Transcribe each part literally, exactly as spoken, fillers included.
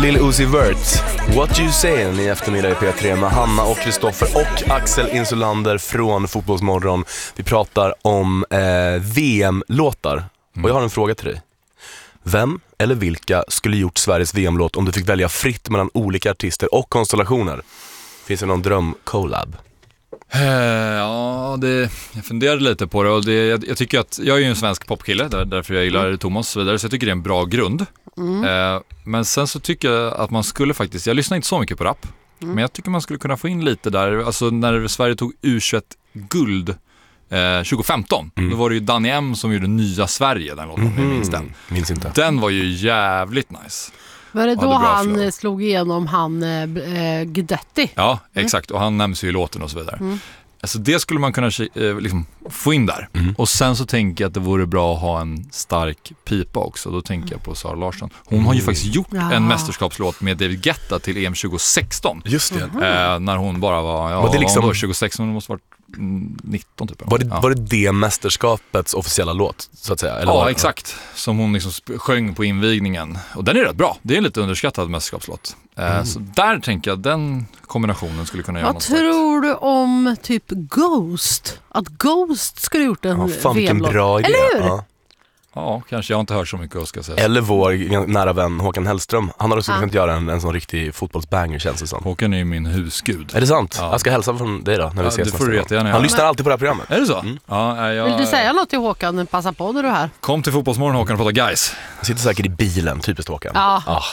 Lil Uzi Vert, What You Say i eftermiddag i P tre med Hanna och Kristoffer och Axel Insulander från Fotbollsmorgon. Vi pratar om eh, V M-låtar och jag har en fråga till dig. Vem eller vilka skulle gjort Sveriges V M-låt om du fick välja fritt mellan olika artister och konstellationer? Finns det någon dröm-collab? Uh, ja, det, jag funderade lite på det och det, jag, jag tycker att jag är ju en svensk popkille, där, därför jag gillar mm. Thomas och så vidare, så jag tycker det är en bra grund. Mm. Uh, men sen så tycker jag att man skulle faktiskt, jag lyssnar inte så mycket på rap, mm. men jag tycker man skulle kunna få in lite där, alltså när Sverige tog U tjugoett-guld eh, tjugo femton, mm. då var det ju Danny M som gjorde Nya Sverige, den låten, mm. minns den. Minns inte. Den var ju jävligt nice. Var det då han flow. slog igenom han eh, Guidetti? Ja, exakt. Och han nämns ju i låten och så vidare. Mm. Alltså det skulle man kunna eh, liksom, få in där. Mm. Och sen så tänker jag att det vore bra att ha en stark pipa också. Då tänker jag på Sara Larsson. Hon mm. har ju faktiskt gjort ja. en mästerskapslåt med David Guetta till E M tjugo sexton. Just det. Eh, när hon bara var, ja, var det liksom... då, tjugo sexton, hon måste varit nitton typ. Var det, ja. var det det mästerskapets officiella låt, så att säga? Eller ja, var det? Exakt. Som hon liksom sjöng på invigningen. Och den är rätt bra. Det är en lite underskattad mästerskapslåt. Mm. Eh, så där tänker jag den kombinationen skulle kunna göra Vad något. Vad tror du om typ Ghost? Att Ghost skulle gjort en ja, fan, vilken bra idé. Eller hur? Ja. Ja, kanske jag har inte hört så mycket, ska jag säga. Eller vår nära vän Håkan Hellström. Han har också ah. kunnat göra en, en sån riktig fotbollsbanger, känns det som. Håkan är ju min husgud. Är det sant? Ja. Jag ska hälsa från dig då när vi ja, ses det får du jättegärna göra. Han lyssnar alltid på det här programmet. Är det så? Mm. Ja, jag... Vill du säga något till Håkan? Passa på när du är här. Kom till Fotbollsmorgon, Håkan, och prata guys. Han sitter säkert i bilen, typiskt Håkan. Ja. Ah.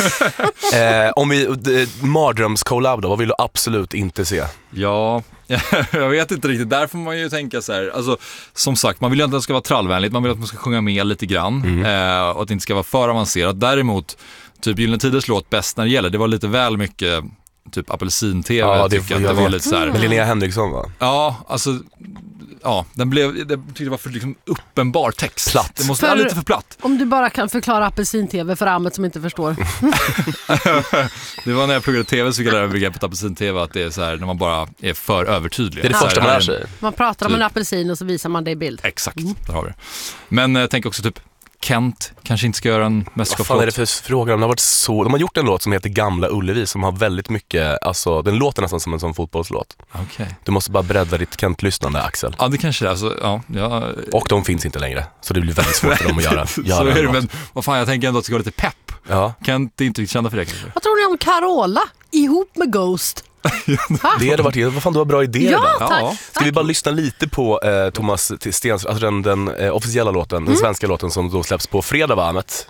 eh, om vi, Mardröms-collab då, vad vill du absolut inte se? Ja, jag vet inte riktigt. Där får man ju tänka så här, alltså, som sagt, man vill ju inte att det ska vara trallvänligt. Man vill att man ska sjunga med lite grann mm. eh, och att det inte ska vara för avancerat. Däremot, typ Gyllene Tiders låt Bäst när det gäller, det var lite väl mycket typ apelsin-tv. Ja, jag det, tycker att det var lite så här. Med Linnea Henriksson, va? Ja, alltså... Ja, den blev, jag tyckte det var för liksom uppenbar text. Platt. Det måste vara lite för platt. Om du bara kan förklara apelsin-tv för Ahmed som inte förstår. Det var när jag pluggade tv så kallade jag begreppet apelsin-tv, att det är så här när man bara är för övertydlig. Det är det första man lär sig. Man pratar om typ. en apelsin och så visar man det i bild. Exakt, mm. där har vi det. Men jag tänker också typ Kent kanske inte ska göra en mästerskapslåt. Vad fan är det för frågor? De har varit så... De har gjort en låt som heter Gamla Ullevi som har väldigt mycket... Alltså, den låter nästan som en sån fotbollslåt. Okay. Du måste bara bredda ditt Kent-lyssnande, Axel. Ja, det kanske är. Alltså, ja, ja. Och de finns inte längre. Så det blir väldigt svårt för dem att göra, göra så är det, en men vad fan, jag tänker ändå att det ska vara lite pepp. Ja. Kent är inte riktigt kända för det kanske. Vad tror ni om Carola ihop med Ghost? Det hade varit, vad fan, du har bra idéer. Ja, då. tack. Ja. Ska vi bara lyssna lite på eh, Thomas Stens, alltså den, den eh, officiella låten, mm. den svenska låten som då släpps på fredag, va, Ahmet?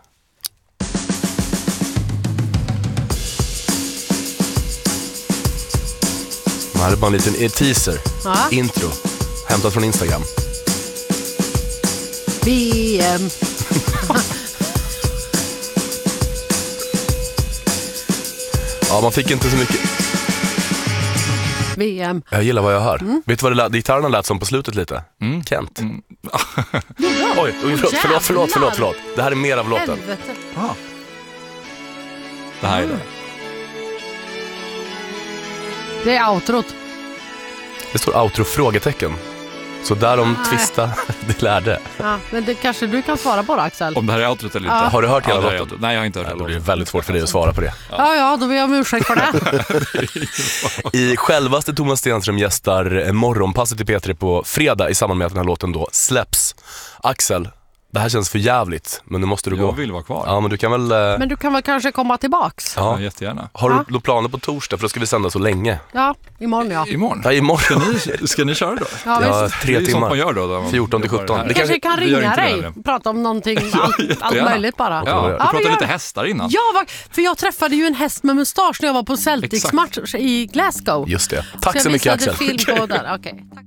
Det här är bara en liten eh, teaser, ja. intro, hämtat från Instagram. V M. Ja, man fick inte så mycket. V M. Jag gillar vad jag hör. Mm. Vet du vad det lät, gitarrerna lät som på slutet lite? Mm. Kent. Mm. Oj, oj, förlåt, förlåt, förlåt, förlåt, förlåt. Det här är mer av låten. Ah. Det här är det. Det är outrot. Det står outro frågetecken. Så där de tvista, det lärde. Ja, men det kanske du kan svara på då, Axel. Om det här är outrot eller inte. Ja. Har du hört hela ja, låten? Nej, jag har inte hört det. Det är väldigt svårt för dig att svara på det. Ja, ja, då vill jag om ursäkt för det. I självaste Thomas Stenström gästar morgonpasset i P tre på fredag i samband med att den här låten då släpps. Axel, det här känns för jävligt, men nu måste du jag gå. Jag vill vara kvar. Ja, men du kan väl... Eh... Men du kan väl kanske komma tillbaks? Ja, ja jättegärna. Har ja. du då planer på torsdag? För då ska vi sända så länge. Ja, imorgon ja. Imorgon? Ja, imorgon. Ska ni, ska ni köra då? Ja, ja tre timmar. Man gör då, då man fjorton till sjutton. Det kanske kan ringa dig. Prata om någonting, allt, allt möjligt bara. Ja, ja, prata lite hästar innan. Ja, för jag träffade ju en häst med mustasch när jag var på Celtics-match i Glasgow. Just det. Tack så, så mycket, Axel. Film på där. Okej, okay. Tack.